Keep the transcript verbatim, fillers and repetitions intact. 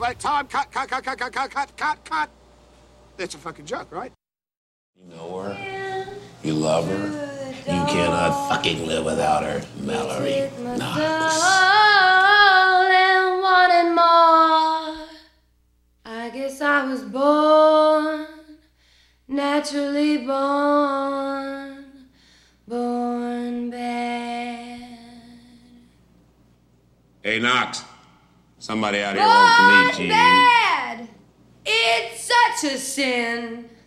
right, time, cut, cut, cut, cut, cut, cut, cut, cut, cut. That's a fucking joke, right? You know her. You love her. You cannot fucking live without her, Mallory Knox. And wanted more. I guess I was born, naturally born, born bad. Hey, Knox. Somebody out here wants to meet you. Born bad. It's such a sin.